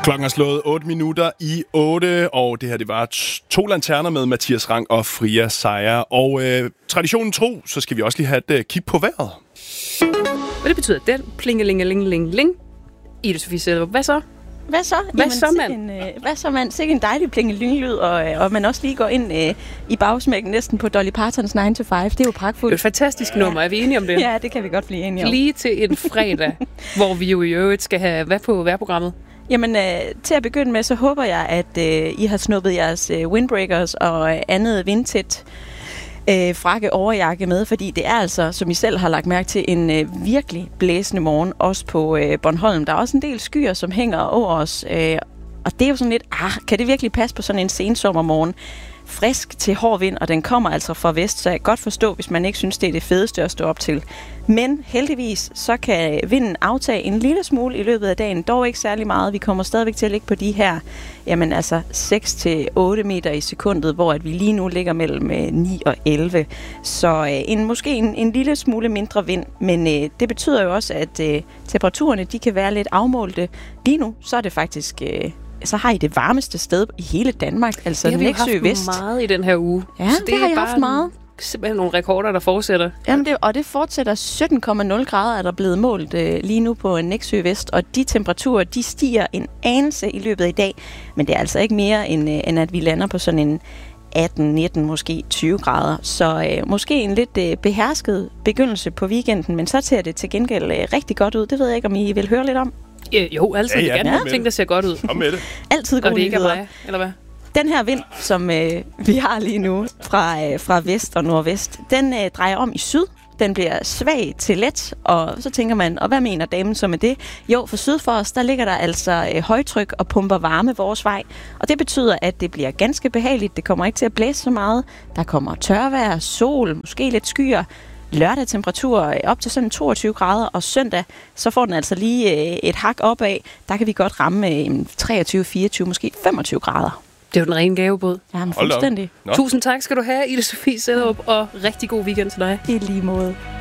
Klokken er slået 8:08, og det her det var 2 lanterner med Mathias Rang og Fria Seier. Og traditionen tro, så skal vi også lige have et kig på vejret. Hvad det betyder den? Plingelingelingeling. Ida Sofie Sellerup. Hvad så? Hvad så? Hvad så, mand? Sikke en dejlig plingelynglyd, og man også lige går ind i bagsmækken næsten på Dolly Partons 9 to 5. Det er jo pragtfuldt. Det er et fantastisk nummer. Er vi enige om det? Ja, det kan vi godt blive enige om. Lige til en fredag, hvor vi jo i øvrigt skal have hvad på vejrprogrammet? Jamen, til at begynde med, så håber jeg, at I har snuppet jeres windbreakers og andet vindtæt frakke overjakke med, fordi det er altså, som I selv har lagt mærke til, en virkelig blæsende morgen, også på Bornholm. Der er også en del skyer, som hænger over os, og det er jo sådan lidt, kan det virkelig passe på sådan en sensommermorgen? Frisk til hård vind, og den kommer altså fra vest, så jeg kan godt forstå, hvis man ikke synes, det er det fedeste at stå op til. Men heldigvis, så kan vinden aftage en lille smule i løbet af dagen, dog ikke særlig meget. Vi kommer stadigvæk til at ligge på de her, 6-8 meter i sekundet, hvor at vi lige nu ligger mellem 9 og 11. Så måske en lille smule mindre vind, men det betyder jo også, at temperaturerne de kan være lidt afmålte. Lige nu, så er det faktisk... så har I det varmeste sted i hele Danmark, altså Nexø Vest. Det har vi haft meget i den her uge. Ja, så det har I haft meget. Simpelthen nogle rekorder, der fortsætter. Jamen det fortsætter. 17,0 grader er der blevet målt lige nu på Nexø Vest, og de temperaturer, de stiger en anelse i løbet af i dag, men det er altså ikke mere, end at vi lander på sådan en 18, 19, måske 20 grader. Så måske en lidt behersket begyndelse på weekenden, men så ser det til gengæld rigtig godt ud. Det ved jeg ikke, om I vil høre lidt om. Jo, altid. Ja. Gerne nogle ting, der ser godt ud. Kom med det. Altid gode nyheder. Og det ikke er mig, eller hvad? Den her vind, som vi har lige nu fra vest og nordvest, den drejer om i syd. Den bliver svag til let, og så tænker man, og hvad mener damen så med det? Jo, for syd for os, der ligger der altså højtryk og pumper varme vores vej. Og det betyder, at det bliver ganske behageligt. Det kommer ikke til at blæse så meget. Der kommer tørvejr, sol, måske lidt skyer. Lørdag temperatur op til sådan 22 grader, og søndag, så får den altså lige et hak opad. Der kan vi godt ramme 23, 24, måske 25 grader. Det er jo den rene gavebåd. Ja, men fuldstændig. Tusind tak skal du have, Ida Sofie Sellerup, og rigtig god weekend til dig. I lige måde.